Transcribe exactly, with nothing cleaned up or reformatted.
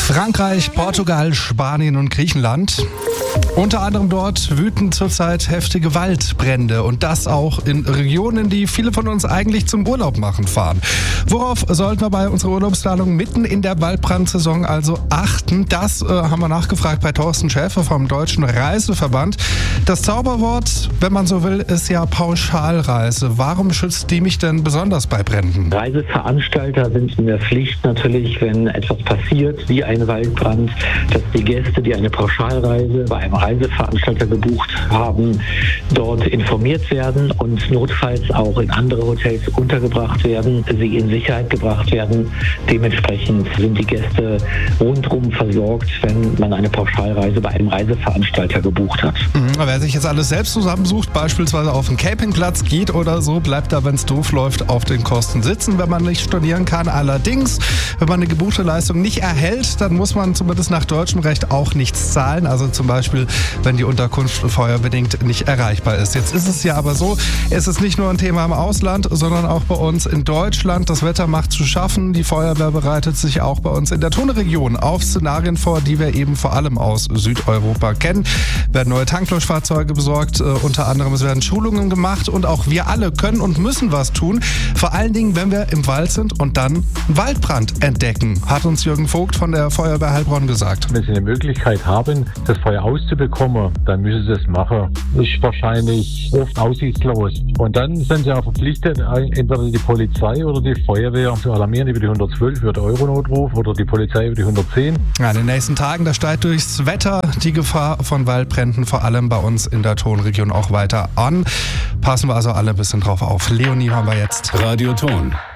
Frankreich, Portugal, Spanien und Griechenland. Unter anderem dort wüten zurzeit heftige Waldbrände und das auch in Regionen, die viele von uns eigentlich zum Urlaub machen fahren. Worauf sollten wir bei unserer Urlaubsplanung mitten in der Waldbrandsaison also achten? Das äh, haben wir nachgefragt bei Thorsten Schäfer vom Deutschen Reiseverband. Das Zauberwort, wenn man so will, ist ja Pauschalreise. Warum schützt die mich denn besonders bei Bränden? Reiseveranstalter sind in der Pflicht natürlich, wenn etwas passiert, wie ein Waldbrand, dass die Gäste, die eine Pauschalreise bei einem Reiseveranstalter gebucht haben, dort informiert werden und notfalls auch in andere Hotels untergebracht werden, sie in Sicherheit gebracht werden. Dementsprechend sind die Gäste rundum versorgt, wenn man eine Pauschalreise bei einem Reiseveranstalter gebucht hat. Mhm, wer sich jetzt alles selbst zusammensucht, beispielsweise auf einen Campingplatz geht oder so, bleibt da, wenn es doof läuft, auf den Kosten sitzen, wenn man nicht stornieren kann. Allerdings, wenn man eine gebuchte Leistung nicht erhält, dann muss man zumindest nach deutschem Recht auch nichts zahlen. Also zum Beispiel, wenn die Unterkunft feuerbedingt nicht erreichbar ist. Jetzt ist es ja aber so, es ist nicht nur ein Thema im Ausland, sondern auch bei uns in Deutschland. Das Wetter macht zu schaffen. Die Feuerwehr bereitet sich auch bei uns in der Thun-Region auf Szenarien vor, die wir eben vor allem aus Südeuropa kennen. Es werden neue Tanklöschfahrzeuge besorgt, äh, unter anderem es werden Schulungen gemacht und auch wir alle können und müssen was tun. Vor allen Dingen, wenn wir im Wald sind und dann einen Waldbrand entdecken, hat uns Jürgen Vogt von der Feuerwehr Heilbronn gesagt. Wenn Sie eine Möglichkeit haben, das Feuer auszubekommen, dann müssen Sie es machen. Ist wahrscheinlich oft aussichtslos. Und dann sind Sie auch verpflichtet, entweder die Polizei oder die Feuerwehr zu alarmieren über die hundertzwölf, über den Euronotruf oder die Polizei über die hundertzehn. Ja, in den nächsten Tagen, da steigt durchs Wetter die Gefahr von Waldbränden, vor allem bei uns in der Thun-Region auch weiter an. Passen wir also alle ein bisschen drauf auf. Leonie haben wir jetzt. Radio Thun.